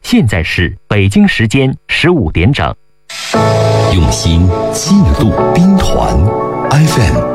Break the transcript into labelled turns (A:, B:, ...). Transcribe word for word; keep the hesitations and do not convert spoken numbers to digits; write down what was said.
A: 现在是北京时间十五点整。
B: 用心记录兵团 F M